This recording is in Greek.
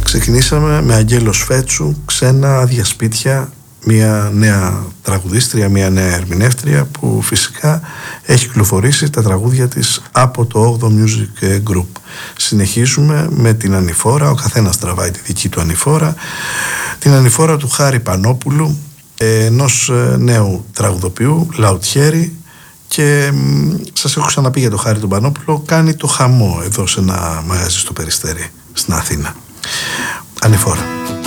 Ξεκινήσαμε με Αγγέλο Σφέτσου, Ξένα άδεια σπίτια, μια νέα τραγουδίστρια, μια νέα ερμηνεύτρια που φυσικά έχει κυκλοφορήσει τα τραγούδια της από το 8ο Music Group. Συνεχίζουμε με την ανηφόρα, ο καθένας τραβάει τη δική του ανηφόρα, την ανηφόρα του Χάρη Πανόπουλου, ενός νέου τραγουδοποιού, Λαουτιέρη, και σας έχω ξαναπεί για το Χάρη τον Πανόπουλο, κάνει το χαμό εδώ σε ένα μαγαζί στο Περιστέρι στην Αθήνα. Ανηφόρα.